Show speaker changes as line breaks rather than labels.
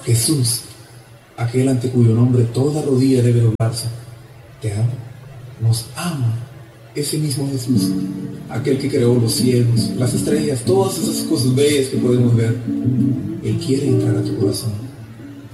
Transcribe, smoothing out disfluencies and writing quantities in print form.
Jesús, aquel ante cuyo nombre toda rodilla debe doblarse, te ama, nos ama. Ese mismo Jesús, aquel que creó los cielos, las estrellas, todas esas cosas bellas que podemos ver, Él quiere entrar a tu corazón.